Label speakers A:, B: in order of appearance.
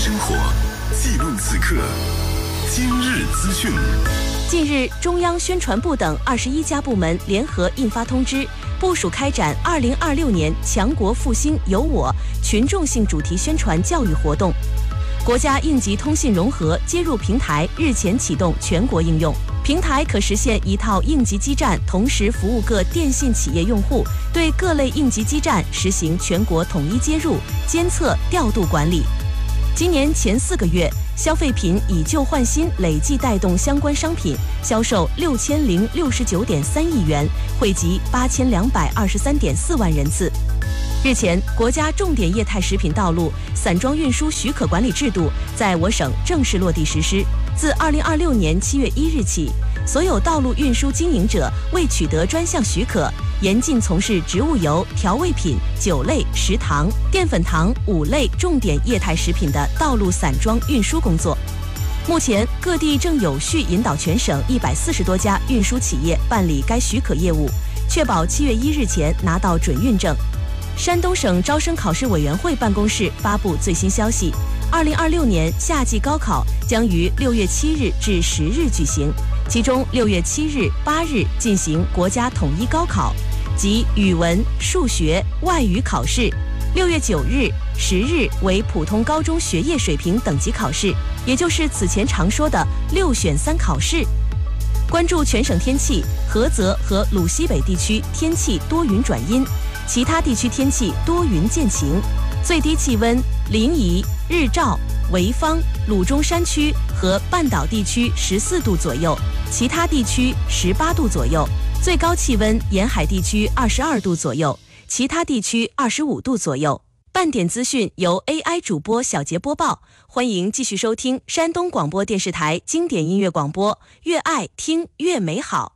A: 生活，记录此刻。今日资讯。
B: 近日，中央宣传部等21家部门联合印发通知，部署开展2026年强国复兴有我群众性主题宣传教育活动。国家应急通信融合接入平台日前启动全国应用，平台可实现一套应急基站同时服务各电信企业用户，对各类应急基站实行全国统一接入、监测、调度管理。今年前4个月，消费品以旧换新累计带动相关商品销售6069.3亿元，惠及8223.4万人次。日前，国家重点液态食品道路散装运输许可管理制度在我省正式落地实施。自2026年7月1日起，所有道路运输经营者未取得专项许可，严禁从事植物油、调味品、酒类、食糖、淀粉糖5类重点液态食品的道路散装运输工作。目前，各地正有序引导全省140多家运输企业办理该许可业务，确保7月1日前拿到准运证。山东省招生考试委员会办公室发布最新消息，2026年夏季高考将于6月7日至10日举行，其中6月7日、8日进行国家统一高考，即语文、数学、外语考试；6月9日、10日为普通高中学业水平等级考试，也就是此前常说的6选3考试。关注全省天气，菏泽和鲁西北地区天气多云转阴，其他地区天气多云见晴，最低气温临沂、日照、潍坊、鲁中山区和半岛地区14度左右，其他地区18度左右，最高气温沿海地区22度左右，其他地区25度左右。半点资讯由 AI 主播小杰播报，欢迎继续收听山东广播电视台经典音乐广播，越爱听越美好。